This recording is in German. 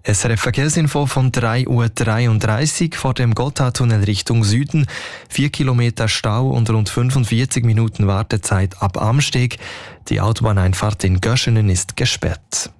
SRF Verkehrsinfo von 3:33 Uhr vor dem Gotthardtunnel Richtung Süden. 4 Kilometer Stau und rund 45 Minuten Wartezeit ab Amsteg. Die Autobahneinfahrt in Göschenen ist gesperrt.